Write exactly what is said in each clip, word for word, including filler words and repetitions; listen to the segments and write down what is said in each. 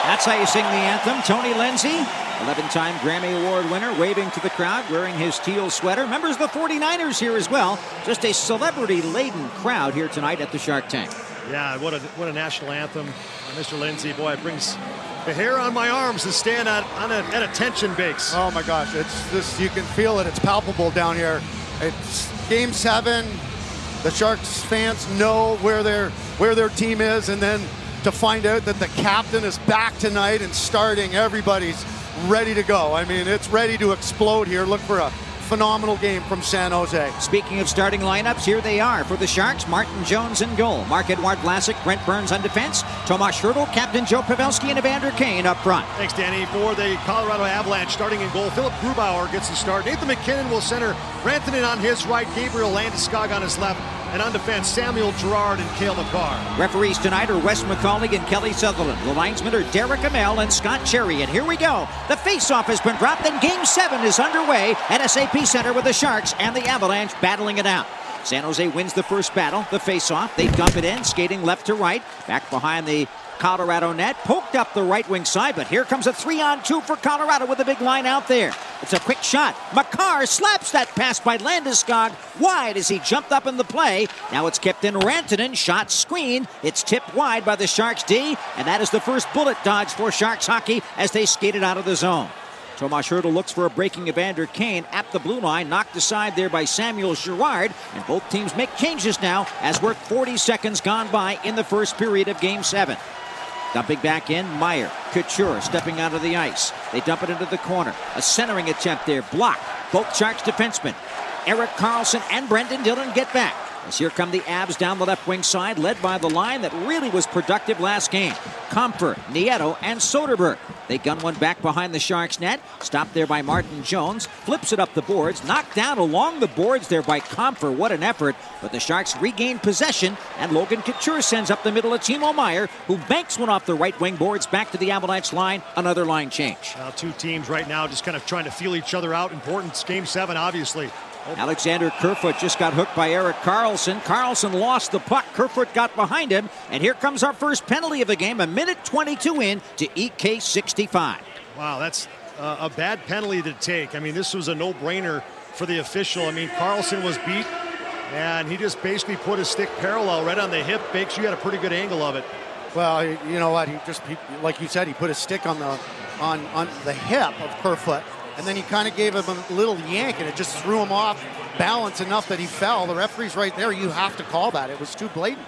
That's how you sing the anthem. Tony Lindsay, eleven-time Grammy Award winner, waving to the crowd, wearing his teal sweater. Members of the forty-niners here as well. Just a celebrity-laden crowd here tonight at the Shark Tank. Yeah, what a what a national anthem. Uh, Mister Lindsay, boy, it brings the hair on my arms to stand at, on a, at attention, Bakes. Oh, my gosh. It's this, you can feel it. It's palpable down here. It's game seven. The Sharks fans know where their, where their team is, and then to find out that the captain is back tonight and starting, everybody's ready to go. I mean, it's ready to explode here. Look for a phenomenal game from San Jose. Speaking of starting lineups, here they are for the Sharks. Martin Jones in goal. Marc-Edouard Vlasic, Brent Burns on defense. Tomas Hertl, Captain Joe Pavelski, and Evander Kane up front. Thanks, Danny. For the Colorado Avalanche, starting in goal, Philip Grubauer gets the start. Nathan MacKinnon will center Rantanen on his right, Gabriel Landeskog on his left. And on defense, Samuel Girard and Cale Makar. Referees tonight are Wes McCauley and Kelly Sutherland. The linesmen are Derek Amell and Scott Cherry. And here we go. The face-off has been dropped, and Game seven is underway at S A P Center with the Sharks and the Avalanche battling it out. San Jose wins the first battle, the face-off. They dump it in, skating left to right. Back behind the Colorado net, poked up the right wing side, but here comes a three-on-two for Colorado with a big line out there. It's a quick shot. Makar slaps that pass by Landeskog wide as he jumped up in the play. Now it's kept in. Rantanen, shot screen. It's tipped wide by the Sharks D, and that is the first bullet dodge for Sharks hockey as they skated out of the zone. Tomas Hertl looks for a breaking Evander Kane at the blue line, knocked aside there by Samuel Girard, and both teams make changes now as we're forty seconds gone by in the first period of Game seven. Dumping back in, Meyer, Couture stepping out of the ice. They dump it into the corner. A centering attempt there, blocked. Both Sharks defensemen, Erik Karlsson and Brendan Dillon, get back. As here come the Avs down the left wing side, led by the line that really was productive last game. Comfer, Nieto, and Soderberg. They gun one back behind the Sharks net. Stopped there by Martin Jones. Flips it up the boards. Knocked down along the boards there by Comfer. What an effort. But the Sharks regain possession, and Logan Couture sends up the middle of Timo Meyer, who banks one off the right wing boards back to the Avalanche line. Another line change. Now, two teams right now just kind of trying to feel each other out. Important game seven, obviously. Alexander Kerfoot just got hooked by Erik Karlsson. Karlsson lost the puck. Kerfoot got behind him. And here comes our first penalty of the game. A minute twenty-two in to E K sixty-five. Wow, that's uh, a bad penalty to take. I mean, this was a no-brainer for the official. I mean, Karlsson was beat, and he just basically put his stick parallel right on the hip. Bakes, you had a pretty good angle of it. Well, you know what? He just, he, like you said, he put his stick on the on on the hip of Kerfoot. And then he kind of gave him a little yank, and it just threw him off balance enough that he fell. The referee's right there. You have to call that. It was too blatant.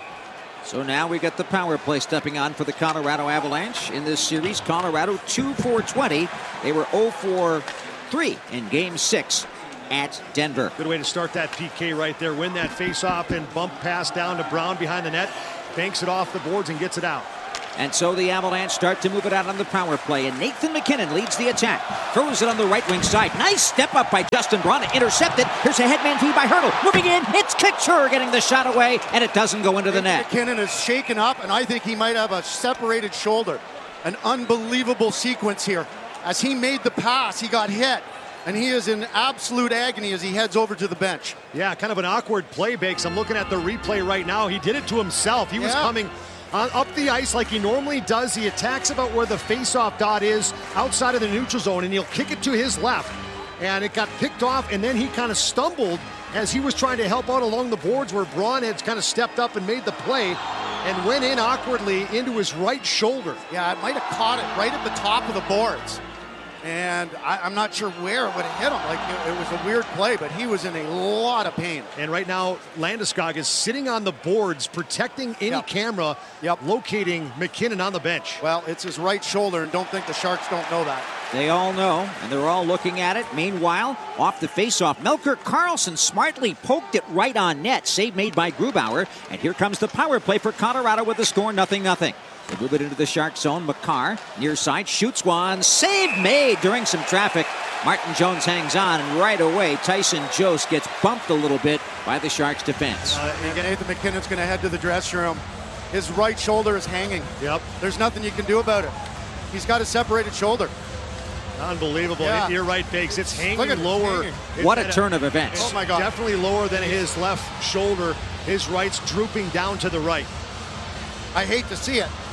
So now we got the power play stepping on for the Colorado Avalanche in this series. Colorado two for twenty. They were oh for three in Game six at Denver. Good way to start that P K right there. Win that face-off and bump pass down to Brown behind the net. Banks it off the boards and gets it out. And so the Avalanche start to move it out on the power play, and Nathan MacKinnon leads the attack. Throws it on the right wing side. Nice step up by Justin Braun to intercept it. Here's a headman feed by Hertl. Moving in, it's Couture getting the shot away, and it doesn't go into the net. MacKinnon is shaken up, and I think he might have a separated shoulder. An unbelievable sequence here. As he made the pass, he got hit, and he is in absolute agony as he heads over to the bench. Yeah, kind of an awkward play, Bakes. I'm looking at the replay right now. He did it to himself. He was yeah. coming Uh, up the ice like he normally does. He attacks about where the face-off dot is outside of the neutral zone, and he'll kick it to his left. And it got picked off, and then he kind of stumbled as he was trying to help out along the boards where Braun had kind of stepped up and made the play and went in awkwardly into his right shoulder. Yeah, it might have caught it right at the top of the boards. And I, I'm not sure where it would have hit him. Like, it, it was a weird play, but he was in a lot of pain. And right now, Landeskog is sitting on the boards, protecting any yep. camera, yep. locating MacKinnon on the bench. Well, it's his right shoulder, and don't think the Sharks don't know that. They all know, and they're all looking at it. Meanwhile, off the faceoff, Melker Karlsson smartly poked it right on net. Save made by Grubauer. And here comes the power play for Colorado with the score nothing nothing. They move it into the Shark zone. Makar, near side, shoots one. Save made during some traffic. Martin Jones hangs on, and right away, Tyson Jost gets bumped a little bit by the Sharks defense. Uh, and Nathan MacKinnon's going to head to the dressing room. His right shoulder is hanging. Yep. There's nothing you can do about it. He's got a separated shoulder. Unbelievable. Yeah. You're right, Bakes. It's hanging Look at lower. hanging. It, what a turn of events. Oh, my God. Definitely lower than his left shoulder. His right's drooping down to the right. I hate to see it.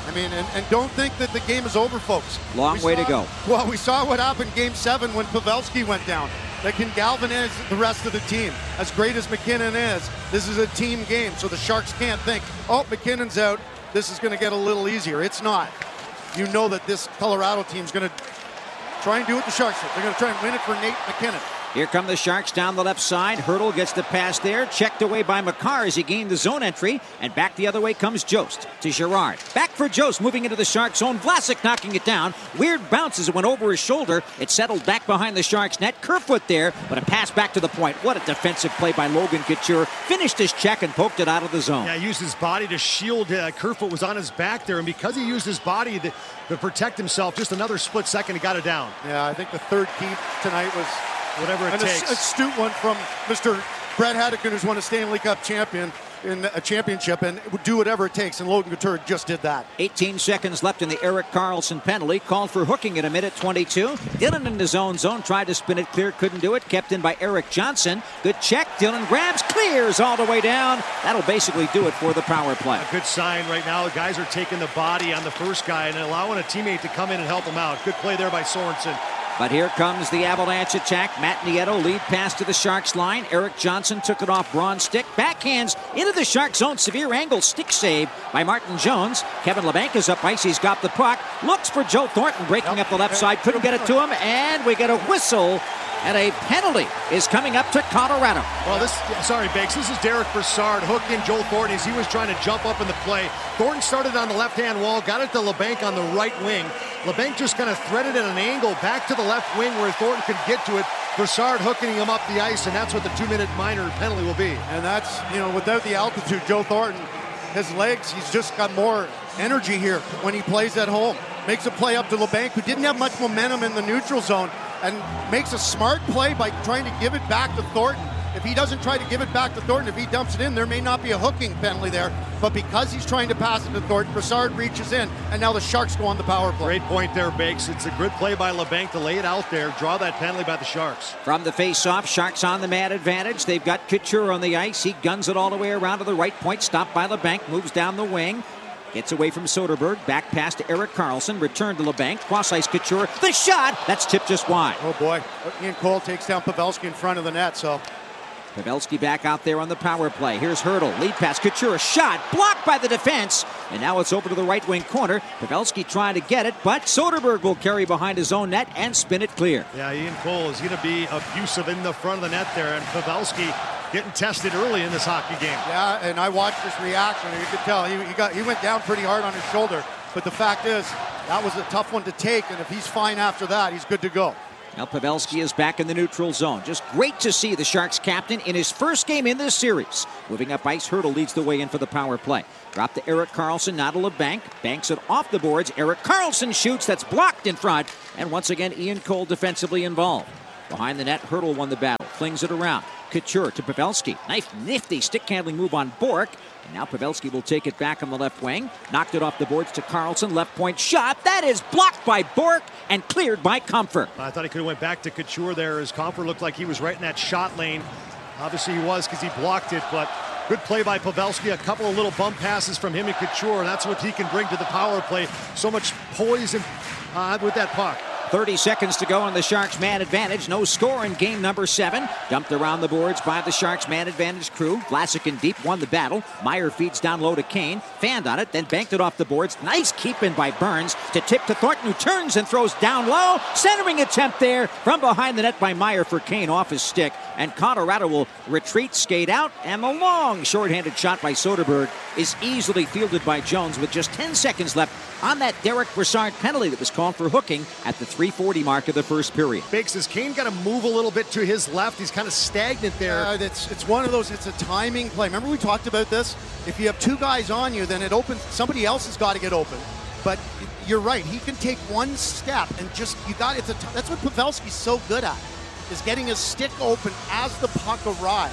I mean, and, and don't think that the game is over, folks. Long we way saw, to go. Well, we saw what happened game seven when Pavelski went down. That can galvanize the rest of the team. As great as MacKinnon is, this is a team game, so the Sharks can't think, oh, MacKinnon's out, this is going to get a little easier. It's not. You know that this Colorado team's going to try and do what the Sharks did. They're going to try and win it for Nate MacKinnon. Here come the Sharks down the left side. Hurdle gets the pass there. Checked away by Makar as he gained the zone entry. And back the other way comes Jost to Girard. Back for Jost, moving into the Sharks zone. Vlasic knocking it down. Weird bounce as it went over his shoulder. It settled back behind the Sharks net. Kerfoot there, but a pass back to the point. What a defensive play by Logan Couture. Finished his check and poked it out of the zone. Yeah, he used his body to shield. Uh, Kerfoot was on his back there, and because he used his body to, to protect himself, just another split second, he got it down. Yeah, I think the third key tonight was whatever it an takes. astute one from Mister Brett Haddocken, who's won a Stanley Cup champion in a championship, and would do whatever it takes, and Logan Couture just did that. eighteen seconds left in the Erik Karlsson penalty. Called for hooking at a minute twenty-two. Dillon in his own zone, tried to spin it clear, couldn't do it. Kept in by Erik Johnson. Good check. Dillon grabs, clears all the way down. That'll basically do it for the power play. A good sign right now. The guys are taking the body on the first guy and allowing a teammate to come in and help him out. Good play there by Sorensen. But here comes the Avalanche attack. Matt Nieto lead pass to the Sharks line. Erik Johnson took it off Braun's stick. Backhands into the Sharks zone. Severe angle stick save by Martin Jones. Kevin Labanc is up ice. He's got the puck. Looks for Joe Thornton breaking up the left side. Couldn't get it to him. And we get a whistle. And a penalty is coming up to Colorado. Well, this, sorry, Bakes, this is Derek Brassard hooking Joe Thornton as he was trying to jump up in the play. Thornton started on the left-hand wall, got it to Labanc on the right wing. Labanc just kind of threaded at an angle back to the left wing where Thornton could get to it. Brassard hooking him up the ice, and that's what the two-minute minor penalty will be. And that's, you know, without the altitude, Joe Thornton, his legs, he's just got more energy here when he plays at home. Makes a play up to Labanc, who didn't have much momentum in the neutral zone, and makes a smart play by trying to give it back to Thornton. If he doesn't try to give it back to Thornton, if he dumps it in, there may not be a hooking penalty there. But because he's trying to pass it to Thornton, Brassard reaches in, and now the Sharks go on the power play. Great point there, Bakes. It's a good play by Labanc to lay it out there, draw that penalty by the Sharks. From the face-off, Sharks on the man advantage. They've got Couture on the ice. He guns it all the way around to the right point. Stopped by Labanc, moves down the wing. Gets away from Soderberg, back pass to Erik Karlsson, return to Labanc, cross-ice Couture, the shot, that's tipped just wide. Oh boy, Ian Cole takes down Pavelski in front of the net, so. Pavelski back out there on the power play. Here's Hurdle, lead pass, Couture, shot, blocked by the defense, and now it's over to the right wing corner. Pavelski trying to get it, but Soderberg will carry behind his own net and spin it clear. Yeah, Ian Cole is going to be abusive in the front of the net there, and Pavelski getting tested early in this hockey game. Yeah, and I watched his reaction, and you could tell he, he got he went down pretty hard on his shoulder. But the fact is, that was a tough one to take, and if he's fine after that, he's good to go. Now Pavelski is back in the neutral zone. Just great to see the Sharks captain in his first game in this series. Moving up ice, Hurdle leads the way in for the power play. Drop to Erik Karlsson, now to LeBanc. Banks it off the boards. Erik Karlsson shoots, that's blocked in front. And once again, Ian Cole defensively involved. Behind the net, Hurdle won the battle. Flings it around. Couture to Pavelski. Nice, nifty stick handling move on Bourque. And now Pavelski will take it back on the left wing. Knocked it off the boards to Karlsson. Left point shot. That is blocked by Bourque and cleared by Comfort. I thought he could have went back to Couture there as Comfort looked like he was right in that shot lane. Obviously he was because he blocked it, but good play by Pavelski. A couple of little bump passes from him and Couture, and that's what he can bring to the power play. So much poise and, uh, with that puck. thirty seconds to go on the Sharks man advantage. No score in game number seven. Dumped around the boards by the Sharks man advantage crew. Vlasic in deep won the battle. Meyer feeds down low to Kane. Fanned on it, then banked it off the boards. Nice keep in by Burns to tip to Thornton, who turns and throws down low. Centering attempt there from behind the net by Meyer for Kane off his stick. And Colorado will retreat, skate out, and the long shorthanded shot by Soderberg is easily fielded by Jones with just ten seconds left on that Derek Brassard penalty that was called for hooking at the three forty mark of the first period. Bakes, has Kane got to move a little bit to his left? He's kind of stagnant there. Uh, it's, it's one of those, it's a timing play. Remember we talked about this? If you have two guys on you, then it opens, somebody else has got to get open. But you're right, he can take one step and just, you got, it's a, that's what Pavelski's so good at, is getting his stick open as the puck arrives.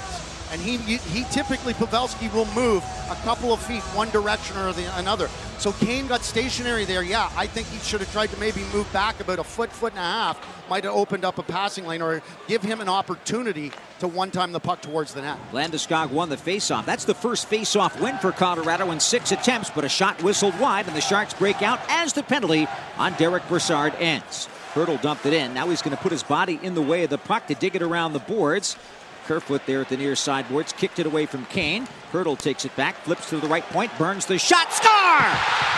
And he, he typically, Pavelski will move a couple of feet one direction or the another. So Kane got stationary there. Yeah, I think he should have tried to maybe move back about a foot, foot and a half. Might have opened up a passing lane or give him an opportunity to one-time the puck towards the net. Landeskog won the faceoff. That's the first faceoff win for Colorado in six attempts, but a shot whistled wide, and the Sharks break out as the penalty on Derek Brassard ends. Hurdle dumped it in. Now he's going to put his body in the way of the puck to dig it around the boards. Kerfoot there at the near sideboards, kicked it away from Kane. Hurdle takes it back, flips to the right point, Burns the shot, score!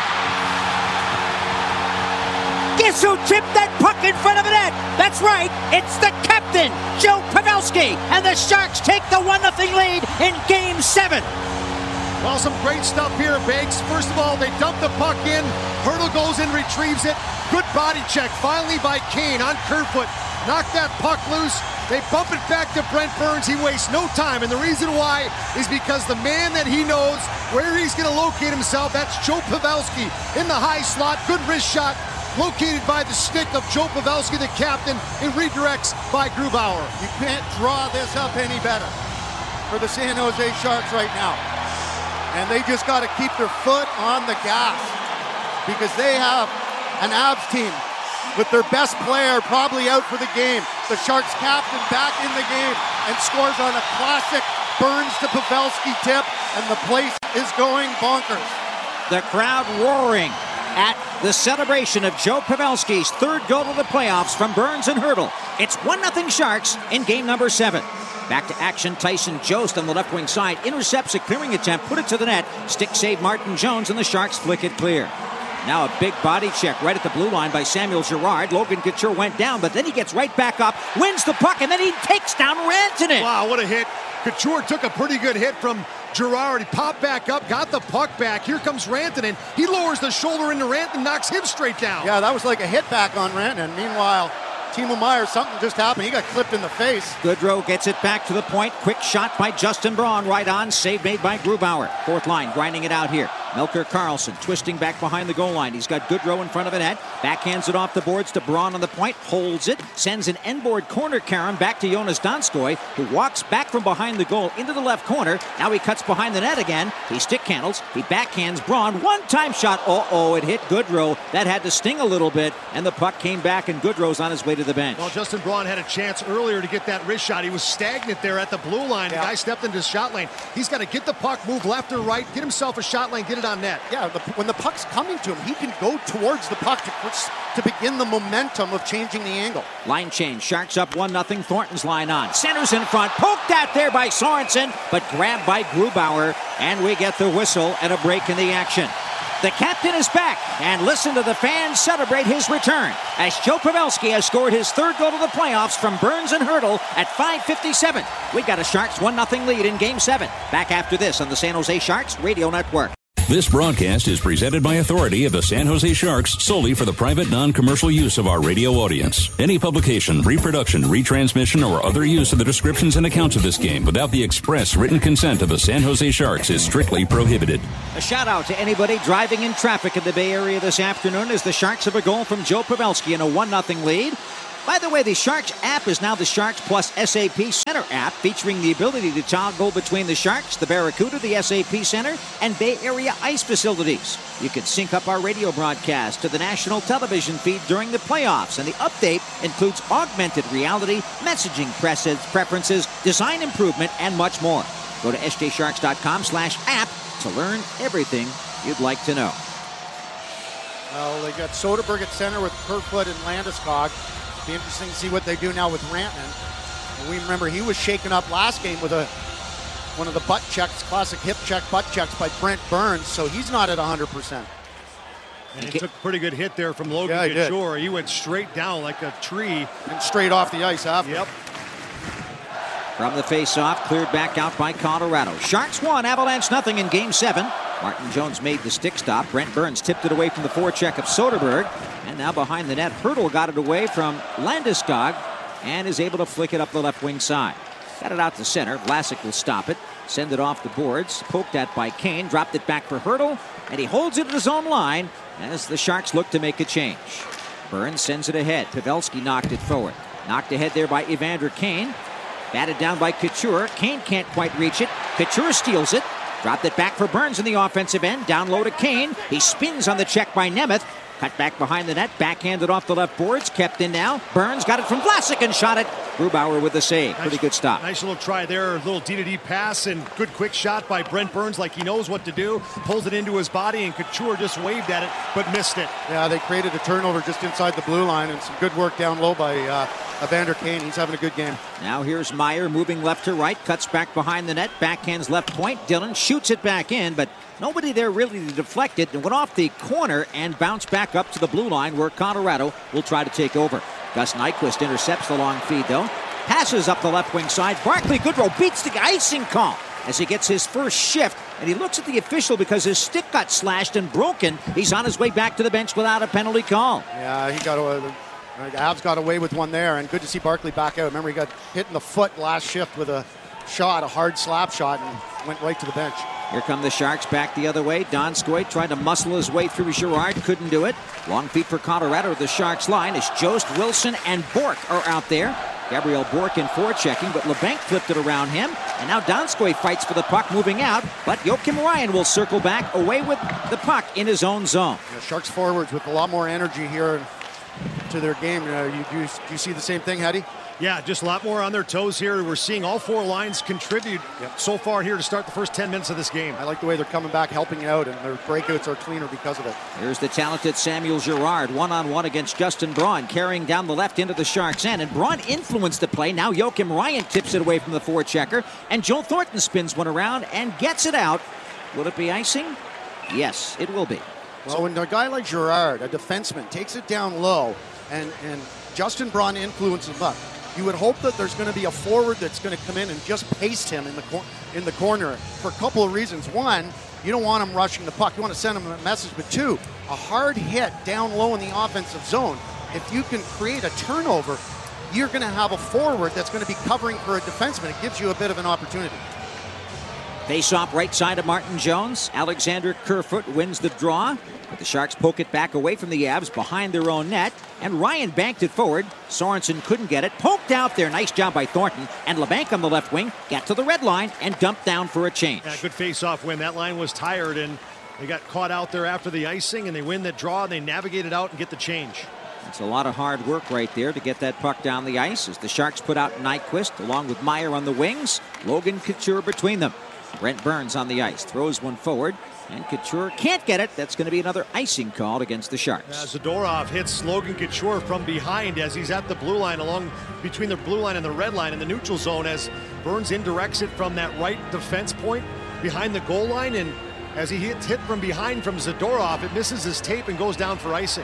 Guess who tipped that puck in front of the net? That's right, it's the captain, Joe Pavelski, and the Sharks take the one nothing lead in Game seven. Well, some great stuff here, Bakes. First of all, they dump the puck in. Hurdle goes in, retrieves it. Good body check, finally by Kane on Kerfoot. Knock that puck loose. They bump it back to Brent Burns. He wastes no time, and the reason why is because the man that he knows where he's going to locate himself, that's Joe Pavelski in the high slot. Good wrist shot, located by the stick of Joe Pavelski, the captain, and redirects by Grubauer. You can't draw this up any better for the San Jose Sharks right now. And they just got to keep their foot on the gas because they have an Abs team with their best player probably out for the game. The Sharks captain back in the game and scores on a classic Burns to Pavelski tip, and the place is going bonkers. The crowd roaring at the celebration of Joe Pavelski's third goal of the playoffs from Burns and Hurdle. It's one nothing Sharks in game number seven. Back to action, Tyson Jost on the left wing side. Intercepts a clearing attempt, put it to the net. Stick save Martin Jones, and the Sharks flick it clear. Now a big body check right at the blue line by Samuel Girard. Logan Couture went down, but then he gets right back up, wins the puck, and then he takes down Rantanen. Wow, what a hit. Couture took a pretty good hit from Girard. He popped back up, got the puck back. Here comes Rantanen. He lowers the shoulder into Rantanen, knocks him straight down. Yeah, that was like a hit back on Rantanen. Meanwhile, Timo Meier, something just happened. He got clipped in the face. Goodrow gets it back to the point. Quick shot by Justin Braun. Right on. Save made by Grubauer. Fourth line grinding it out here. Melker Karlsson twisting back behind the goal line. He's got Goodrow in front of the net. Backhands it off the boards to Braun on the point. Holds it. Sends an end-board corner Karen back to Jonas Donskoy, who walks back from behind the goal into the left corner. Now he cuts behind the net again. He stick handles. He backhands Braun. One-time shot. Uh-oh, it hit Goodrow. That had to sting a little bit, and the puck came back, and Goodrow's on his way to the bench. Well, Justin Braun had a chance earlier to get that wrist shot. He was stagnant there at the blue line. Yeah. The guy stepped into his shot lane. He's got to get the puck, move left or right, get himself a shot lane, get it on net. Yeah, the, when the puck's coming to him, he can go towards the puck to, to begin the momentum of changing the angle. Line change. Sharks up one nothing. Thornton's line on. Centers in front. Poked out there by Sorensen, but grabbed by Grubauer. And we get the whistle and a break in the action. The captain is back, and listen to the fans celebrate his return as Joe Pavelski has scored his third goal of the playoffs from Burns and Hurdle at five fifty-seven. We got a Sharks one nothing lead in Game seven. Back after this on the San Jose Sharks Radio Network. This broadcast is presented by authority of the San Jose Sharks solely for the private non-commercial use of our radio audience. Any publication, reproduction, retransmission, or other use of the descriptions and accounts of this game without the express written consent of the San Jose Sharks is strictly prohibited. A shout out to anybody driving in traffic in the Bay Area this afternoon as the Sharks have a goal from Joe Pavelski in a one nothing lead. By the way, the Sharks app is now the Sharks Plus S A P Center app, featuring the ability to toggle between the Sharks, the Barracuda, the S A P Center, and Bay Area ice facilities. You can sync up our radio broadcast to the national television feed during the playoffs, and the update includes augmented reality, messaging preferences, design improvement, and much more. Go to S J Sharks dot com slash app to learn everything you'd like to know. Well, they got Soderberg at center with Kerfoot and Landeskog. Be interesting to see what they do now with Rantanen. And we remember he was shaken up last game with a one of the butt checks, classic hip check butt checks by Brent Burns, so he's not at one hundred percent. And he took a pretty good hit there from Logan yeah, he Couture. He went straight down like a tree. And straight off the ice after. Yep. From the face-off, cleared back out by Colorado. Sharks won, Avalanche nothing in Game seven. Martin Jones made the stick stop. Brent Burns tipped it away from the forecheck of Soderberg. And now behind the net, Hurdle got it away from Landeskog and is able to flick it up the left wing side. Got it out to center. Vlasic will stop it. Send it off the boards. Poked at by Kane. Dropped it back for Hurdle. And he holds it at his own line as the Sharks look to make a change. Burns sends it ahead. Pavelski knocked it forward. Knocked ahead there by Evander Kane. Batted down by Couture. Kane can't quite reach it. Couture steals it. Dropped it back for Burns in the offensive end. Down low to Kane. He spins on the check by Nemeth. Cut back behind the net. Backhanded off the left boards. Kept in now. Burns got it from Vlasic and shot it. Grubauer with the save. Nice, Pretty good stop. Nice little try there. A little D to D pass and good quick shot by Brent Burns like he knows what to do. Pulls it into his body and Couture just waved at it but missed it. Yeah, they created a turnover just inside the blue line and some good work down low by uh, Evander Kane. He's having a good game. Now here's Meyer moving left to right. Cuts back behind the net. Backhands left point. Dillon shoots it back in, but nobody there really to deflect it. It went off the corner and bounced back up to the blue line where Colorado will try to take over. Gus Nyquist intercepts the long feed though. Passes up the left wing side. Barclay Goodrow beats the icing call as he gets his first shift. And he looks at the official because his stick got slashed and broken. He's on his way back to the bench without a penalty call. Yeah, he got away. The Avs got away with one there, and good to see Barclay back out. Remember, he got hit in the foot last shift with a shot, a hard slap shot, and went right to the bench. Here come the Sharks back the other way. Donskoy tried to muscle his way through Girard. Couldn't do it. Long feet for Colorado. The Sharks line is Jost, Wilson, and Bork are out there. Gabriel Bork in forechecking, but LeBanc flipped it around him. And now Donskoy fights for the puck moving out. But Joakim Ryan will circle back away with the puck in his own zone. The Sharks forwards with a lot more energy here to their game. Uh, you, you, you see the same thing, Hedy? Yeah, just a lot more on their toes here. We're seeing all four lines contribute yep. so far here to start the first ten minutes of this game. I like the way they're coming back, helping out, and their breakouts are cleaner because of it. Here's the talented Samuel Girard, one-on-one against Justin Braun, carrying down the left into the Sharks' end. And Braun influenced the play. Now Joakim Ryan tips it away from the forechecker, and Joe Thornton spins one around and gets it out. Will it be icing? Yes, it will be. Well, when a guy like Girard, a defenseman, takes it down low, and, and Justin Braun influences him up, you would hope that there's going to be a forward that's going to come in and just paste him in the cor- in the corner for a couple of reasons. One, you don't want him rushing the puck. You want to send him a message. But two, a hard hit down low in the offensive zone. If you can create a turnover, you're going to have a forward that's going to be covering for a defenseman. It gives you a bit of an opportunity. Face-off right side of Martin Jones. Alexander Kerfoot wins the draw. But the Sharks poke it back away from the Avs behind their own net. And Ryan banked it forward. Sorensen couldn't get it. Poked out there. Nice job by Thornton. And LeBanc on the left wing got to the red line and dumped down for a change. Yeah, good face-off win. That line was tired, and they got caught out there after the icing, and they win the draw, and they navigate it out and get the change. It's a lot of hard work right there to get that puck down the ice as the Sharks put out Nyquist along with Meyer on the wings. Logan Couture between them. Brent Burns on the ice. Throws one forward. And Couture can't get it. That's going to be another icing call against the Sharks. Yeah, Zadorov hits Logan Couture from behind as he's at the blue line, along between the blue line and the red line in the neutral zone, as Burns indirects it from that right defense point behind the goal line. And as he hits hit from behind from Zadorov, it misses his tape and goes down for icing.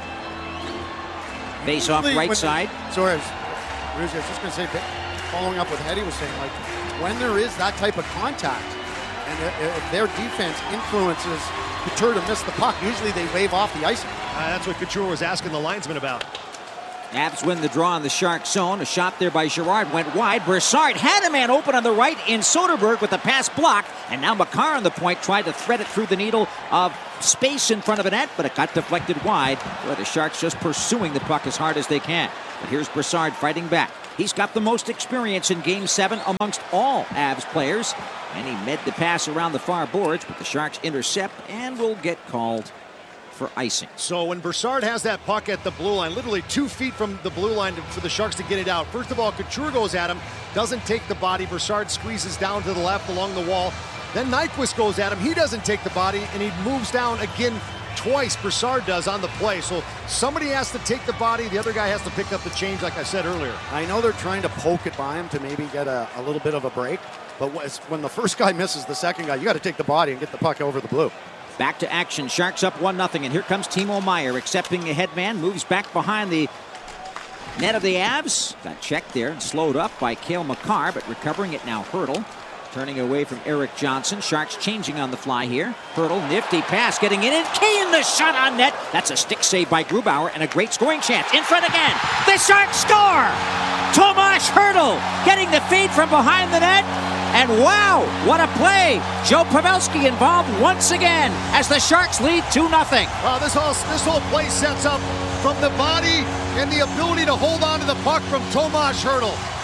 Face off right when, side. Sorry, I was just going to say, following up what Hedy was saying, like when there is that type of contact, and if their defense influences Couture to miss the puck, usually they wave off the icing. Uh, that's what Couture was asking the linesman about. Avs win the draw in the Shark zone. A shot there by Girard went wide. Broussard had a man open on the right in Soderberg with the pass blocked. And now Makar on the point tried to thread it through the needle of space in front of the net, but it got deflected wide. Boy, the Sharks just pursuing the puck as hard as they can. But here's Broussard fighting back. He's got the most experience in Game seven amongst all Avs players. And he med the pass around the far boards, but the Sharks intercept and will get called for icing. So when Broussard has that puck at the blue line, literally two feet from the blue line to, for the Sharks to get it out. First of all, Couture goes at him, doesn't take the body. Broussard squeezes down to the left along the wall. Then Nyquist goes at him. He doesn't take the body, and he moves down again twice. Broussard does on the play. So somebody has to take the body. The other guy has to pick up the change, like I said earlier. I know they're trying to poke it by him to maybe get a, a little bit of a break. But when the first guy misses the second guy, you got to take the body and get the puck over the blue. Back to action. Sharks up one nothing. And here comes Timo Meyer accepting a headman. Moves back behind the net of the Avs. Got checked there and slowed up by Cale Makar, but recovering it now Hertl. Turning away from Eric Johnson. Sharks changing on the fly here. Hertl, nifty pass getting in. And Kane the shot on net. That's a stick save by Grubauer and a great scoring chance. In front again. The Sharks score! Tomas Hertl getting the feed from behind the net. And wow, what a play! Joe Pavelski involved once again as the Sharks lead two nothing. Wow, this whole, this whole play sets up from the body and the ability to hold on to the puck from Tomas Hertl.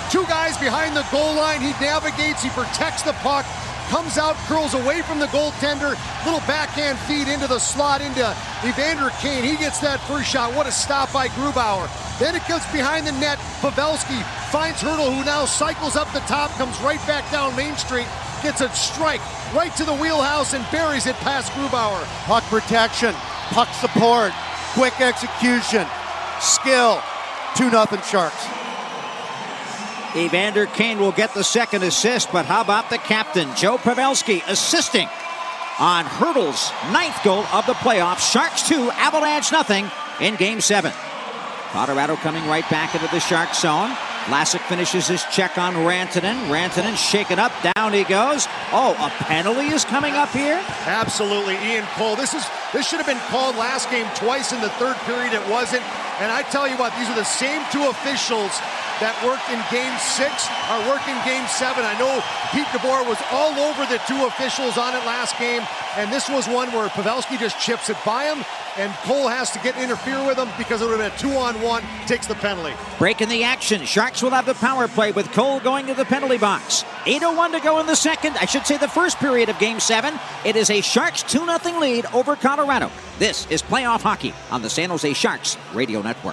Two guys behind the goal line. He navigates, he protects the puck, comes out, curls away from the goaltender. Little backhand feed into the slot into Evander Kane. He gets that first shot. What a stop by Grubauer. Then it comes behind the net. Pavelski finds Hertl, who now cycles up the top, comes right back down Main Street, gets a strike right to the wheelhouse and buries it past Grubauer. Puck protection, puck support, quick execution, skill. two nothing Sharks. Evander Kane will get the second assist, but how about the captain, Joe Pavelski, assisting on Hertl's ninth goal of the playoffs. Sharks two, Avalanche nothing in Game seven. Colorado coming right back into the Shark zone. Vlasic finishes his check on Rantanen. Rantanen shaken up, down he goes. Oh, a penalty is coming up here? Absolutely, Ian Cole. This is this should have been called last game twice in the third period. It wasn't. And I tell you what, these are the same two officials that worked in Game six are working Game seven. I know Pete DeBoer was all over the two officials on it last game, and this was one where Pavelski just chips it by him, and Cole has to get interfere with him because it would have been a two-on-one, takes the penalty. Breaking the action. Sharks will have the power play with Cole going to the penalty box. eight oh one to go in the second, I should say the first period of Game seven. It is a Sharks two nothing lead over Colorado. This is Playoff Hockey on the San Jose Sharks Radio Network.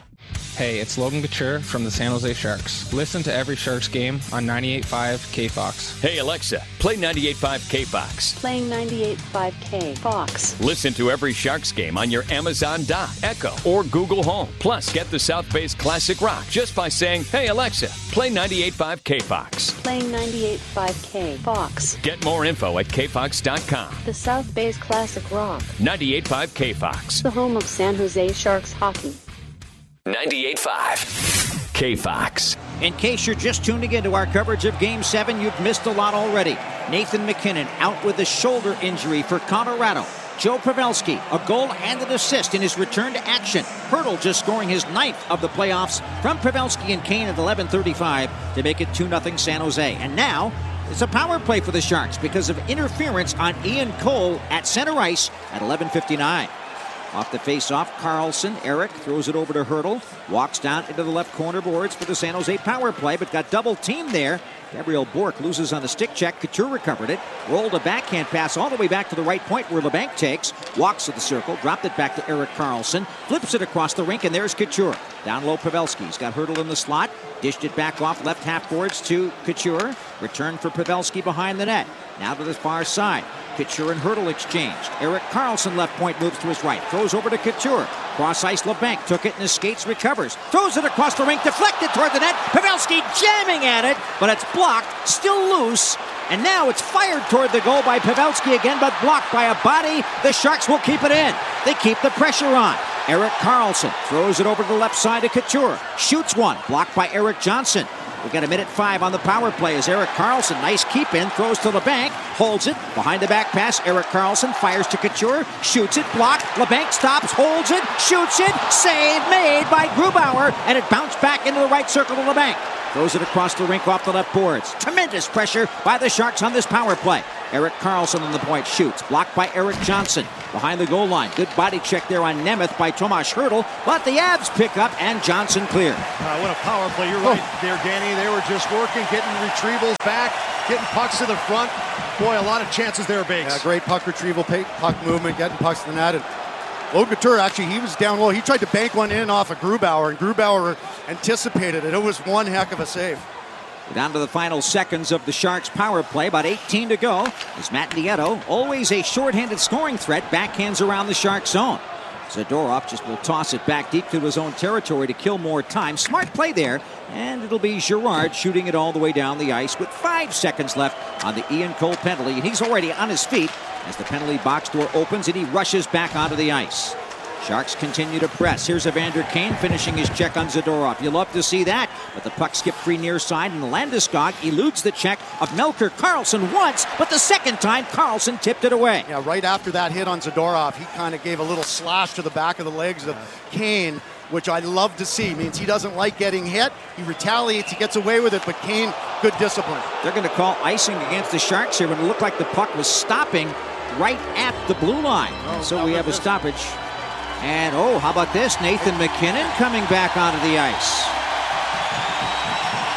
Hey, it's Logan Couture from the San Jose Sharks. Listen to every Sharks game on ninety-eight point five K Fox. Hey, Alexa, play ninety-eight point five K Fox. Playing ninety-eight point five K Fox. Listen to every Sharks game on your Amazon Dot, Echo, or Google Home. Plus, get the South Bay's classic rock just by saying, hey, Alexa, play ninety-eight point five K Fox. Playing ninety-eight point five K Fox. Get more info at K Fox dot com. The South Bay's classic rock. ninety-eight point five K Fox. The home of San Jose Sharks hockey. ninety-eight point five K Fox. In case you're just tuning into our coverage of Game seven, you've missed a lot already. Nathan MacKinnon out with a shoulder injury for Colorado. Joe Pavelski, a goal and an assist in his return to action. Hertl just scoring his ninth of the playoffs from Pavelski and Kane at eleven thirty-five to make it two nothing San Jose. And now it's a power play for the Sharks because of interference on Ian Cole at center ice at eleven fifty-nine. Off the face-off, Carlson, Eric throws it over to Hertl. Walks down into the left corner boards for the San Jose power play, but got double-teamed there. Gabriel Bourque loses on the stick check. Couture recovered it. Rolled a backhand pass all the way back to the right point where LeBanc takes. Walks to the circle. Dropped it back to Eric Carlson. Flips it across the rink, and there's Couture. Down low, Pavelski. He's got Hertl in the slot. Dished it back off left half boards to Couture. Return for Pavelski behind the net. Now to the far side. Couture and Hertl exchanged. Eric Carlson left point moves to his right. Throws over to Couture. Cross ice, LeBanc took it in his skates, recovers. Throws it across the rink, deflected toward the net. Pavelski jamming at it, but it's blocked, still loose. And now it's fired toward the goal by Pavelski again, but blocked by a body. The Sharks will keep it in. They keep the pressure on. Eric Carlson throws it over to the left side to Couture. Shoots one, blocked by Eric Johnson. We've got a minute five on the power play as Eric Carlson, nice keep in, throws to LeBanc, holds it, behind the back pass, Eric Carlson fires to Couture, shoots it, blocked, LeBanc stops, holds it, shoots it, save made by Grubauer, and it bounced back into the right circle to LeBanc. Throws it across the rink off the left boards. Tremendous pressure by the Sharks on this power play. Eric Carlson on the point, shoots, blocked by Eric Johnson. Behind the goal line, good body check there on Nemeth by Tomas Hertl, but the Avs pick up and Johnson clear. Uh, what a power play, you're right there, Danny. They were just working, getting retrievals back, getting pucks to the front. Boy, a lot of chances there, Bakes. Yeah, great puck retrieval, puck movement, getting pucks to the net. And Logan Couture, actually, he was down low. He tried to bank one in off of Grubauer, and Grubauer anticipated it. It was one heck of a save. Down to the final seconds of the Sharks' power play, about eighteen to go. As Matt Nieto, always a shorthanded scoring threat, backhands around the Sharks' zone. Zadorov just will toss it back deep to his own territory to kill more time. Smart play there, and it'll be Girard shooting it all the way down the ice with five seconds left on the Ian Cole penalty, and he's already on his feet as the penalty box door opens and he rushes back onto the ice. Sharks continue to press. Here's Evander Kane finishing his check on Zadorov. You love to see that, but the puck skipped free near side, and Landeskog eludes the check of Melker Karlsson once, but the second time Karlsson tipped it away. Yeah, right after that hit on Zadorov, he kind of gave a little slash to the back of the legs of Kane, which I love to see. Means he doesn't like getting hit. He retaliates, he gets away with it, but Kane, good discipline. They're going to call icing against the Sharks here when it looked like the puck was stopping right at the blue line. Oh, so we have a stoppage. And, oh, how about this? Nathan MacKinnon coming back onto the ice.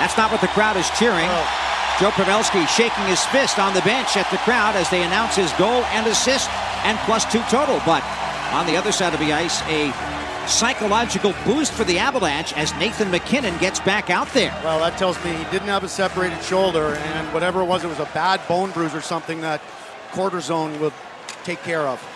That's not what the crowd is cheering. Oh. Joe Pavelski shaking his fist on the bench at the crowd as they announce his goal and assist and plus two total. But on the other side of the ice, a psychological boost for the Avalanche as Nathan MacKinnon gets back out there. Well, that tells me he didn't have a separated shoulder, and whatever it was, it was a bad bone bruise or something that quarter zone will take care of.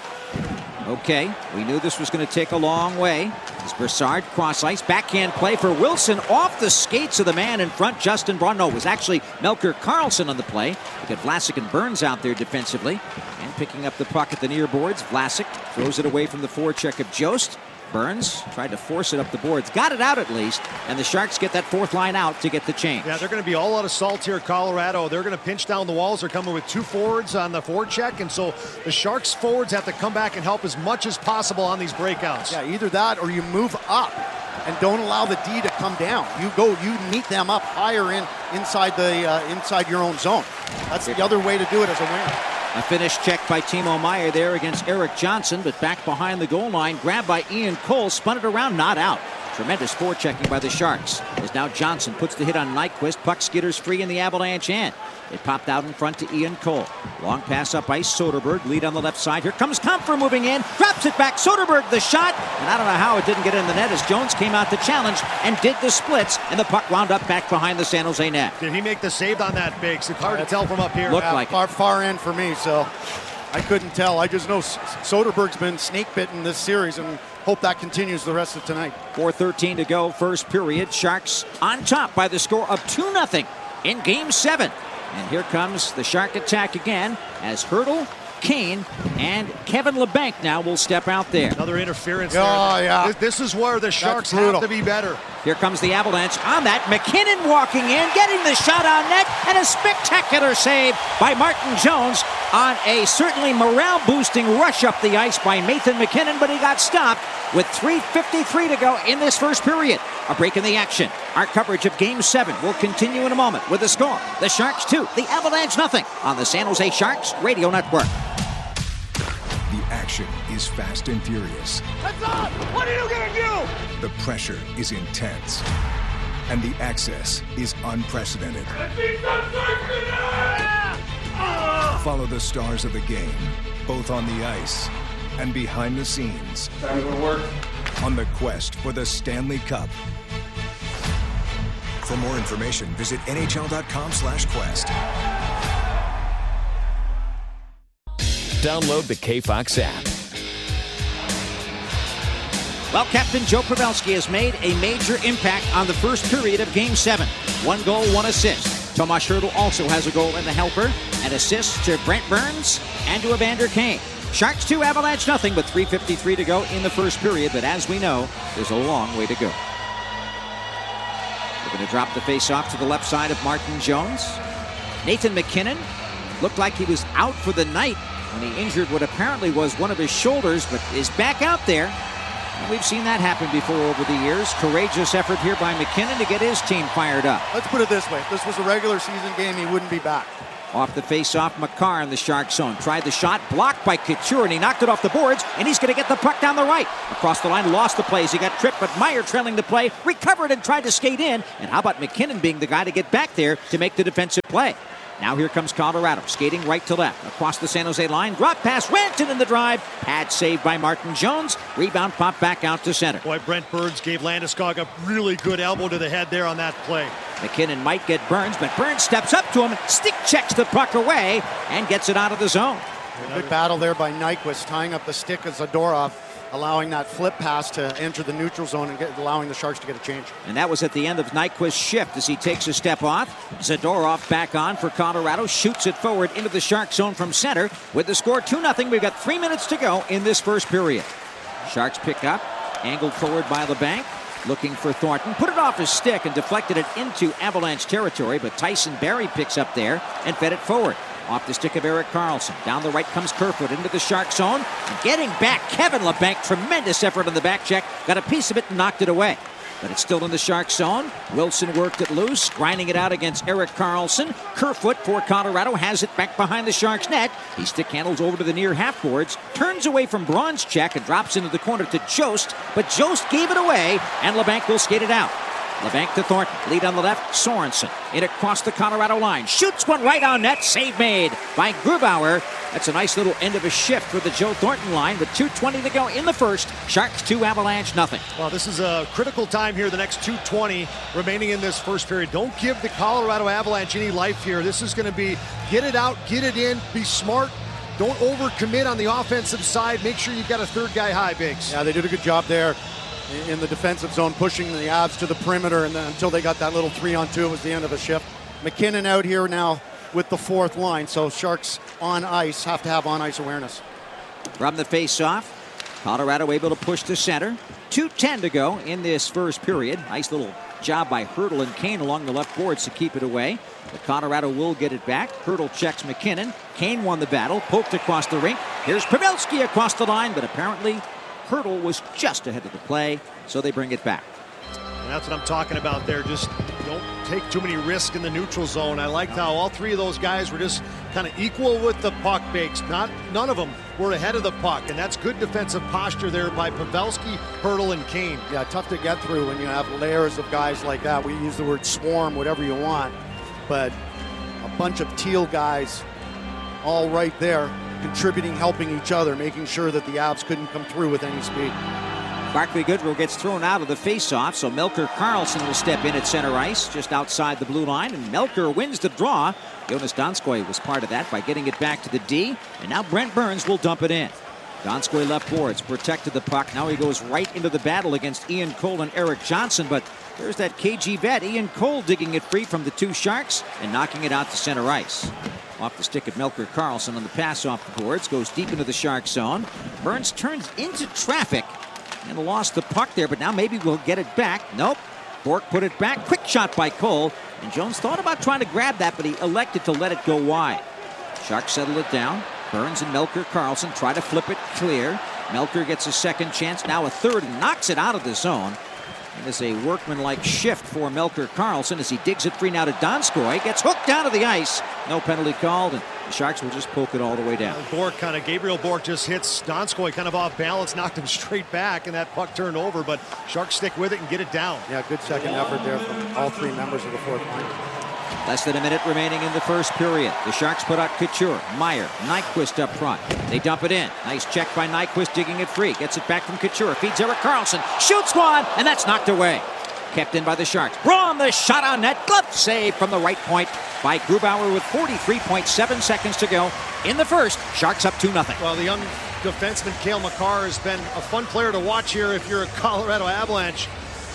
Okay, we knew this was going to take a long way. As Brassard cross ice, backhand play for Wilson off the skates of the man in front, Justin Braun. No, it was actually Melker Karlsson on the play. We got Vlasic and Burns out there defensively. And picking up the puck at the near boards, Vlasic throws it away from the forecheck of Jost. Burns tried to force it up the boards, got it out at least, and the Sharks get that fourth line out to get the change. Yeah, they're going to be all out of salt here, Colorado. They're going to pinch down the walls. They're coming with two forwards on the forecheck, and so the Sharks forwards have to come back and help as much as possible on these breakouts. Yeah, either that or you move up and don't allow the D to come down. You go, you meet them up higher in inside the uh, inside your own zone. That's the other way to do it as a winger. A finish check by Timo Meier there against Eric Johnson, but back behind the goal line, grabbed by Ian Cole, spun it around, not out. Tremendous forechecking by the Sharks. As now Johnson puts the hit on Nyquist, puck skitters free in the Avalanche end. It popped out in front to Ian Cole. Long pass up ice, Soderberg, lead on the left side. Here comes Comfer moving in, drops it back, Soderberg the shot, and I don't know how it didn't get in the net as Jones came out to challenge and did the splits, and the puck wound up back behind the San Jose net. Did he make the save on that, Biggs? It's hard to tell from up here. Looked Yeah, like far, it. far end for me, so I couldn't tell. I just know Soderberg's been snake bitten this series and hope that continues the rest of tonight. four thirteen to go, first period. Sharks on top by the score of two nothing in game seven. And here comes the Shark attack again as Hertl, Kane, and Kevin LeBanc now will step out there. Another interference Oh, there. yeah. This, this is where the Sharks brutal. have to be better. Here comes the Avalanche on that. MacKinnon walking in, getting the shot on net, and a spectacular save by Martin Jones on a certainly morale-boosting rush up the ice by Nathan MacKinnon, but he got stopped with three fifty-three to go in this first period. A break in the action. Our coverage of Game seven will continue in a moment with the score. The Sharks two, the Avalanche nothing on the San Jose Sharks Radio Network. The action is fast and furious. Heads up! What are you gonna do? The pressure is intense. And the access is unprecedented. Follow the stars of the game, both on the ice and behind the scenes. Time to work. On the quest for the Stanley Cup. For more information, visit N H L dot com slash quest. Download the K-Fox app. Well, Captain Joe Pavelski has made a major impact on the first period of Game seven. One goal, one assist. Tomas Hertl also has a goal in the helper. An assist to Brent Burns and to Evander Kane. Sharks two, Avalanche nothing, but three fifty-three to go in the first period. But as we know, there's a long way to go. We're going to drop the face-off to the left side of Martin Jones. Nathan MacKinnon looked like he was out for the night when he injured what apparently was one of his shoulders, but is back out there. And we've seen that happen before over the years. Courageous effort here by MacKinnon to get his team fired up. Let's put it this way. If this was a regular season game, he wouldn't be back. Off the face-off, Makar in the Shark zone. Tried the shot, blocked by Couture, and he knocked it off the boards, and he's going to get the puck down the right. Across the line, lost the plays. He got tripped, but Meier trailing the play, recovered and tried to skate in. And how about MacKinnon being the guy to get back there to make the defensive play? Now here comes Colorado, skating right to left. Across the San Jose line, drop pass, Ranton in the drive. Pad saved by Martin Jones. Rebound pop back out to center. Boy, Brent Burns gave Landeskog a really good elbow to the head there on that play. MacKinnon might get Burns, but Burns steps up to him, stick checks the puck away, and gets it out of the zone. Good battle there by Nyquist, tying up the stick of Zadorov, allowing that flip pass to enter the neutral zone and get, allowing the Sharks to get a change. And that was at the end of Nyquist's shift as he takes a step off. Zadorov back on for Colorado, shoots it forward into the Shark zone from center. With the score two nothing, we've got three minutes to go in this first period. Sharks pick up, angled forward by LeBanc, looking for Thornton. Put it off his stick and deflected it into Avalanche territory, but Tyson Barrie picks up there and fed it forward. Off the stick of Erik Karlsson. Down the right comes Kerfoot into the Shark zone. And getting back, Kevin LeBanc. Tremendous effort on the back check. Got a piece of it and knocked it away. But it's still in the Shark zone. Wilson worked it loose, grinding it out against Erik Karlsson. Kerfoot for Colorado has it back behind the Sharks net. He stick handles over to the near half boards, turns away from Braun's check and drops into the corner to Jost. But Jost gave it away, and LeBanc will skate it out. LeBanc to Thornton. Lead on the left. Sorensen. In across the Colorado line. Shoots one right on net. Save made by Grubauer. That's a nice little end of a shift for the Joe Thornton line with two twenty to go in the first. Sharks two, Avalanche nothing. Well, this is a critical time here, the next two twenty remaining in this first period. Don't give the Colorado Avalanche any life here. This is going to be get it out, get it in, be smart. Don't overcommit on the offensive side. Make sure you've got a third guy high, Biggs. Yeah, they did a good job there in the defensive zone, pushing the Avs to the perimeter, and then until they got that little three on two, it was the end of the shift. McKinnon out here now with the fourth line, so Sharks on ice have to have on-ice awareness. From the face-off, Colorado able to push to center. two ten to go in this first period. Nice little job by Hertl and Kane along the left boards to keep it away. But Colorado will get it back. Hertl checks McKinnon. Kane won the battle, poked across the rink. Here's Pavelski across the line, but apparently Hertl was just ahead of the play, so they bring it back. And that's what I'm talking about there. Just don't take too many risks in the neutral zone. I liked how all three of those guys were just kind of equal with the puck, Bakes. Not, none of them were ahead of the puck, and that's good defensive posture there by Pavelski, Hertl, and Kane. Yeah, tough to get through when you have layers of guys like that. We use the word swarm, whatever you want, but a bunch of teal guys all right there, contributing, helping each other, making sure that the Avs couldn't come through with any speed. Barclay Goodrow gets thrown out of the faceoff, so Melker Karlsson will step in at center ice, just outside the blue line, and Melker wins the draw. Jonas Donskoy was part of that by getting it back to the D, and now Brent Burns will dump it in. Donskoy left boards, protected the puck. Now he goes right into the battle against Ian Cole and Eric Johnson, but there's that K G vet, Ian Cole, digging it free from the two Sharks and knocking it out to center ice. Off the stick of Melker Karlsson on the pass off the boards, goes deep into the Shark zone. Burns turns into traffic and lost the puck there, but now maybe we'll get it back. Nope. Bork put it back. Quick shot by Cole. And Jones thought about trying to grab that, but he elected to let it go wide. Sharks settle it down. Burns and Melker Karlsson try to flip it clear. Melker gets a second chance, now a third, and knocks it out of the zone. It is a workmanlike shift for Melker Karlsson as he digs it free now to Donskoy. Gets hooked down to the ice. No penalty called, and the Sharks will just poke it all the way down. Bork kind of, Gabriel Bork just hits Donskoy kind of off balance, knocked him straight back, and that puck turned over, but Sharks stick with it and get it down. Yeah, good second effort there from all three members of the fourth line. Less than a minute remaining in the first period. The Sharks put out Couture, Meyer, Nyquist up front. They dump it in. Nice check by Nyquist, digging it free. Gets it back from Couture. Feeds Erik Karlsson. Shoots one, and that's knocked away. Kept in by the Sharks. Braun, the shot on net. Glove save from the right point by Grubauer with forty-three point seven seconds to go in the first. Sharks up two nothing. Well, the young defenseman Cale Makar has been a fun player to watch here if you're a Colorado Avalanche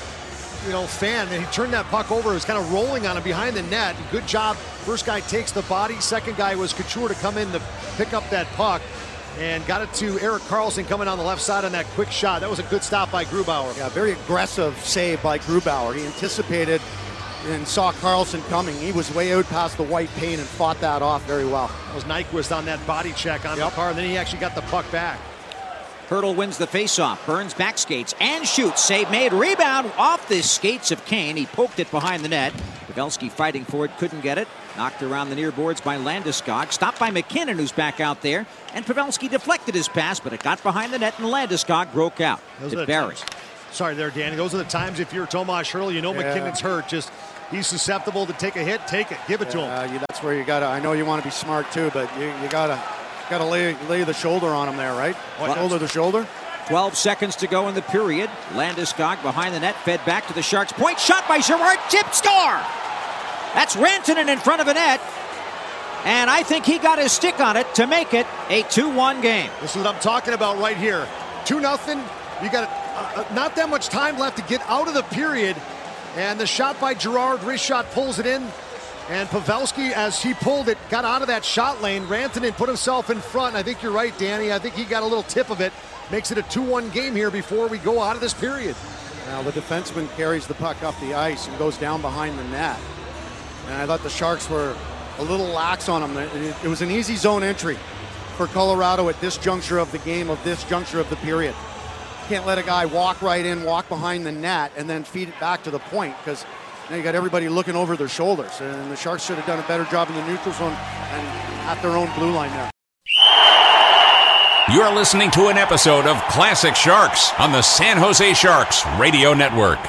you know, fan. And he turned that puck over. It was kind of rolling on him behind the net. Good job. First guy takes the body. Second guy was Couture to come in to pick up that puck. And got it to Erik Karlsson coming on the left side on that quick shot. That was a good stop by Grubauer. Yeah, very aggressive save by Grubauer. He anticipated and saw Karlsson coming. He was way out past the white paint and fought that off very well. That was Nyquist on that body check on yep. Makar, and then he actually got the puck back. Hertl wins the faceoff. Burns back skates and shoots. Save made. Rebound off the skates of Kane. He poked it behind the net. Pavelski fighting for it. Couldn't get it. Knocked around the near boards by Landeskog. Stopped by McKinnon, who's back out there. And Pavelski deflected his pass, but it got behind the net, and Landeskog broke out. Those to Barry. Sorry there, Danny. Those are the times if you're Tomas Hertl, you know yeah. McKinnon's hurt. Just he's susceptible to take a hit. Take it. Give it yeah, to him. Uh, yeah, that's where you got to. I know you want to be smart too, but you, you got to got to lay lay the shoulder on him there, right? What, shoulder to shoulder. twelve seconds to go in the period. Landeskog behind the net, fed back to the Sharks. Point shot by Girard. Tip, score! That's Rantanen in front of the net. And I think he got his stick on it to make it a two one game. This is what I'm talking about right here. two nothing. You got uh, not that much time left to get out of the period. And the shot by Girard, wrist shot, pulls it in. And Pavelski, as he pulled it, got out of that shot lane. Rantanen put himself in front. I think you're right, Danny. I think he got a little tip of it. Makes it a two one game here before we go out of this period. Now the defenseman carries the puck up the ice and goes down behind the net. And I thought the Sharks were a little lax on him. It was an easy zone entry for Colorado at this juncture of the game, of this juncture of the period. Can't let a guy walk right in, walk behind the net, and then feed it back to the point, because now you got everybody looking over their shoulders. And the Sharks should have done a better job in the neutral zone and at their own blue line there. You're listening to an episode of Classic Sharks on the San Jose Sharks Radio Network.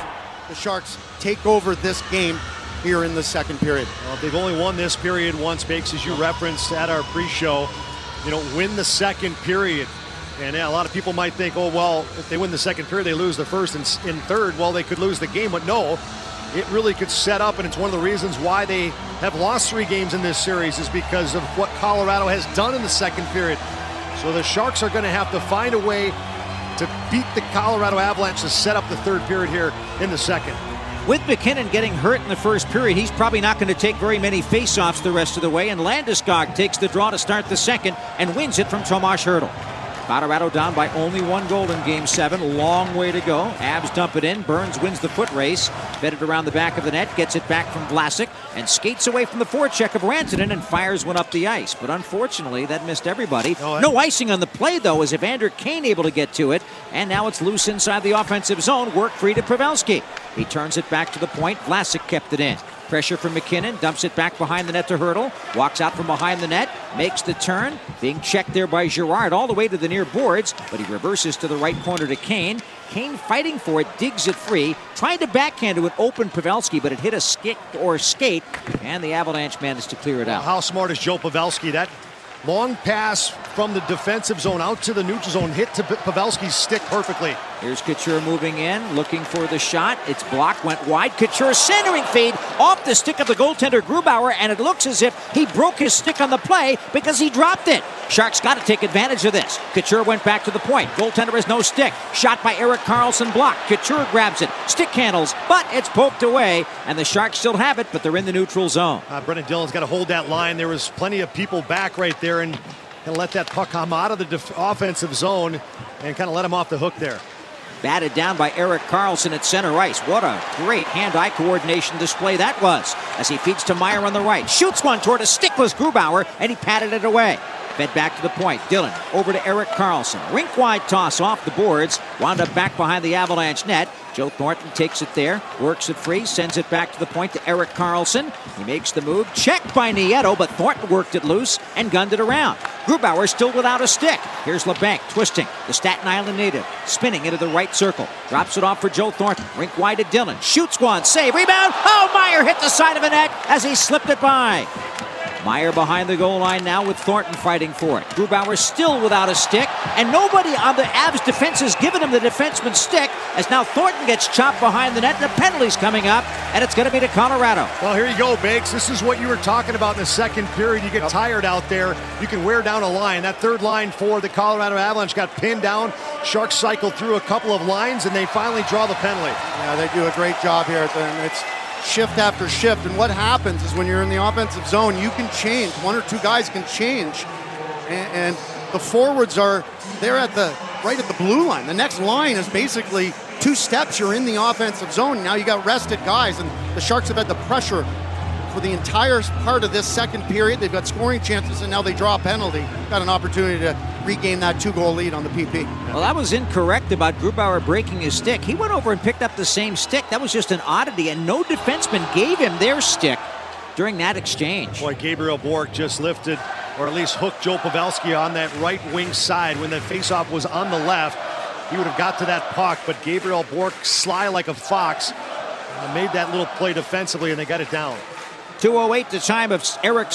the Sharks take over this game here in the second period. Well, they've only won this period once, Bakes, as you referenced at our pre-show. You know, win the second period. And yeah, a lot of people might think, oh, well, if they win the second period, they lose the first and in third. Well, they could lose the game. But no, it really could set up, and it's one of the reasons why they have lost three games in this series is because of what Colorado has done in the second period. So the Sharks are going to have to find a way to beat the Colorado Avalanche to set up the third period here in the second. With MacKinnon getting hurt in the first period, he's probably not going to take very many faceoffs the rest of the way, and Landeskog takes the draw to start the second and wins it from Tomas Hertl. Colorado down by only one goal in game seven. Long way to go. Avs dump it in. Burns wins the foot race. Fed it around the back of the net. Gets it back from Vlasic and skates away from the forecheck of Rantanen and fires one up the ice. But unfortunately, that missed everybody. No, no icing on the play, though, as Evander Kane able to get to it. And now it's loose inside the offensive zone. Work free to Pavelski. He turns it back to the point. Vlasic kept it in. Pressure from MacKinnon, dumps it back behind the net to Hertl, walks out from behind the net, makes the turn, being checked there by Girard all the way to the near boards, but he reverses to the right corner to Kane. Kane fighting for it, digs it free, trying to backhand to an open Pavelski, but it hit a stick or skate, and the Avalanche managed to clear it out. How smart is Joe Pavelski? That long pass from the defensive zone out to the neutral zone hit to Pavelski's stick perfectly. Here's Couture moving in, looking for the shot. It's blocked, went wide. Couture centering feed off the stick of the goaltender Grubauer, and it looks as if he broke his stick on the play because he dropped it. Sharks got to take advantage of this. Couture went back to the point. Goaltender has no stick. Shot by Erik Karlsson blocked. Couture grabs it. Stick handles, but it's poked away, and the Sharks still have it, but they're in the neutral zone. Uh, Brendan Dillon's got to hold that line. There was plenty of people back right there, and and let that puck come out of the def- offensive zone and kind of let him off the hook there. Batted down by Erik Karlsson at center ice. What a great hand-eye coordination display that was as he feeds to Meyer on the right. Shoots one toward a stickless Grubauer, and he patted it away. Fed back to the point. Dillon over to Erik Karlsson. Rink-wide toss off the boards. Wound up back behind the Avalanche net. Joe Thornton takes it there, works it free, sends it back to the point to Erik Karlsson. He makes the move, checked by Nieto, but Thornton worked it loose and gunned it around. Grubauer still without a stick. Here's LeBanc twisting, the Staten Island native, spinning into the right circle. Drops it off for Joe Thornton. Rink wide to Dillon. Shoots one, save, rebound. Oh, Meyer hit the side of the net as he slipped it by. Meyer behind the goal line now with Thornton fighting for it. Grubauer still without a stick, and nobody on the Avs defense has given him the defenseman's stick, as now Thornton gets chopped behind the net, and the penalty's coming up, and it's going to be to Colorado. Well, here you go, Bakes. This is what you were talking about in the second period. You get yep. tired out there. You can wear down a line. That third line for the Colorado Avalanche got pinned down. Sharks cycled through a couple of lines, and they finally draw the penalty. Yeah, they do a great job here. And it's shift after shift, and what happens is when you're in the offensive zone, you can change. One or two guys can change, and, and the forwards are they're at the right at the blue line. The next line is basically two steps. You're in the offensive zone. Now you got rested guys, and the Sharks have had the pressure for the entire part of this second period. They've got scoring chances, and now they draw a penalty. Got an opportunity to regain that two-goal lead on the P P. Well, that was incorrect about Grubauer breaking his stick. He went over and picked up the same stick. That was just an oddity, and no defenseman gave him their stick during that exchange. Boy, Gabriel Bourque just lifted, or at least hooked Joe Pavelski on that right wing side when the faceoff was on the left. He would have got to that puck, but Gabriel Bourque, sly like a fox, uh, made that little play defensively, and they got it down. two oh eight the time of Erik